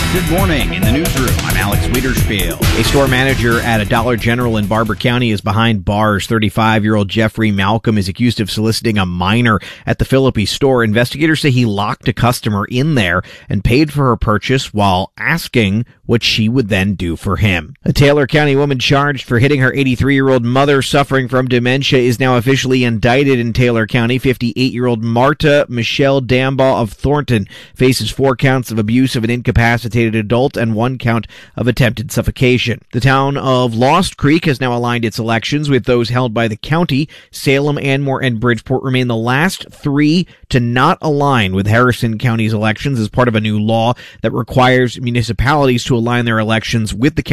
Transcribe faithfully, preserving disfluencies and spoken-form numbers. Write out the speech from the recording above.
Good morning. In the newsroom, I'm Alex Wiederspiel. A store manager at a Dollar General in Barber County is behind bars. thirty-five-year-old Jeffrey Malcolm is accused of soliciting a minor at the Philippi store. Investigators say he locked a customer in there and paid for her purchase while asking what she would then do for him. A Taylor County woman charged for hitting her eighty-three-year-old mother suffering from dementia is now officially indicted in Taylor County. fifty-eight-year-old Marta Michelle Dambaugh of Thornton faces four counts of abuse of an incapacitated adult and one count of attempted suffocation. The town of Lost Creek has now aligned its elections with those held by the county. Salem, Anmore, and Bridgeport remain the last three to not align with Harrison County's elections as part of a new law that requires municipalities to align their elections with the